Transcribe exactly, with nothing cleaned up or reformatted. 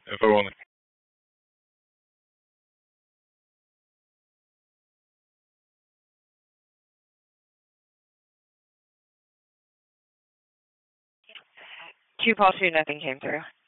If I want Two call two, nothing came through.